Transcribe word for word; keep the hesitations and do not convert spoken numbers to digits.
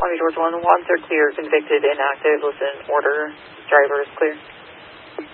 Miami Georgia one, wands are clear, convicted, inactive, listen, order, driver is clear.